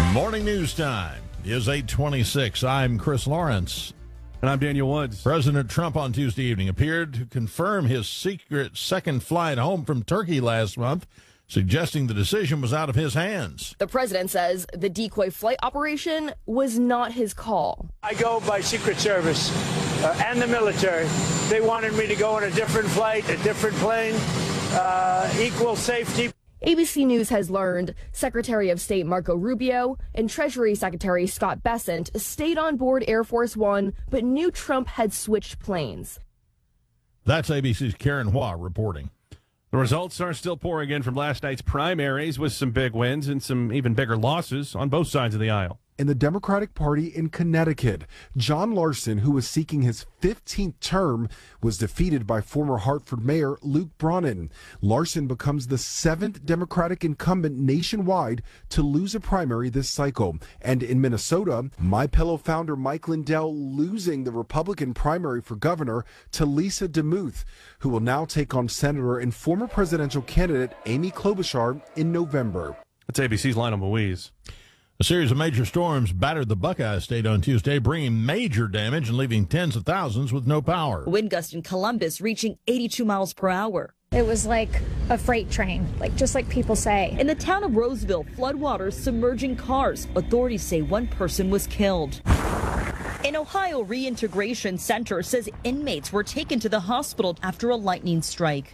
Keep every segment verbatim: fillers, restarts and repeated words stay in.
Morning news time is eight twenty-six. I'm Chris Lawrence. And I'm Daniel Woods. President Trump on Tuesday evening appeared to confirm his secret second flight home from Turkey last month, suggesting the decision was out of his hands. The president says the decoy flight operation was not his call. I go by Secret Service uh, and the military. They wanted me to go on a different flight, a different plane, uh, equal safety. A B C News has learned Secretary of State Marco Rubio and Treasury Secretary Scott Bessent stayed on board Air Force One, but knew Trump had switched planes. That's A B C's Karen Hua reporting. The results are still pouring in from last night's primaries with some big wins and some even bigger losses on both sides of the aisle. In the Democratic Party in Connecticut, John Larson, who was seeking his fifteenth term, was defeated by former Hartford Mayor Luke Bronin. Larson becomes the seventh Democratic incumbent nationwide to lose a primary this cycle. And in Minnesota, MyPillow founder Mike Lindell losing the Republican primary for governor to Lisa DeMuth, who will now take on Senator and former presidential candidate Amy Klobuchar in November. That's A B C's Lionel Moise. A series of major storms battered the Buckeye State on Tuesday, bringing major damage and leaving tens of thousands with no power. Wind gust in Columbus reaching eighty-two miles per hour. It was like a freight train, like just like people say. In the town of Roseville, floodwaters submerging cars. Authorities say one person was killed. An Ohio reintegration center says inmates were taken to the hospital after a lightning strike.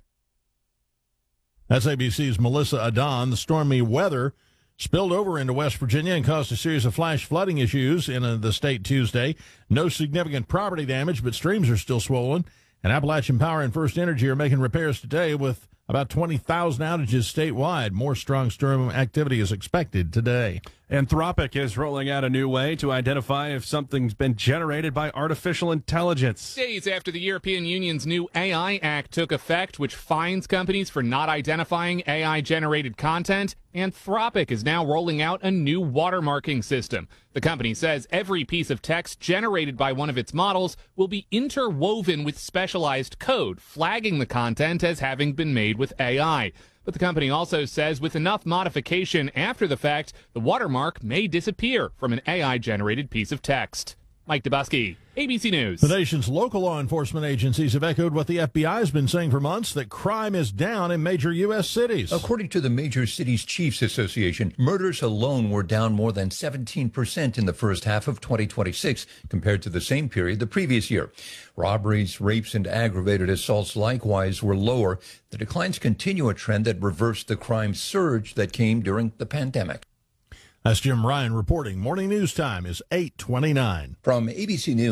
That's A B C's Melissa Adon. The stormy weather spilled over into West Virginia and caused a series of flash flooding issues in uh, the state Tuesday. No significant property damage, but streams are still swollen. And Appalachian Power and First Energy are making repairs today with about twenty thousand outages statewide. More strong storm activity is expected today. Anthropic is rolling out a new way to identify if something's been generated by artificial intelligence. Days after the European Union's new A I Act took effect, which fines companies for not identifying A I-generated content, Anthropic is now rolling out a new watermarking system. The company says every piece of text generated by one of its models will be interwoven with specialized code, flagging the content as having been made with A I. But the company also says with enough modification after the fact, the watermark may disappear from an A I-generated piece of text. Mike Dubusky, A B C News. The nation's local law enforcement agencies have echoed what the F B I has been saying for months, that crime is down in major U S cities. According to the Major Cities Chiefs Association, murders alone were down more than seventeen percent in the first half of twenty twenty-six compared to the same period the previous year. Robberies, rapes, and aggravated assaults likewise were lower. The declines continue a trend that reversed the crime surge that came during the pandemic. That's Jim Ryan reporting. Morning news time is eight twenty-nine. From A B C News.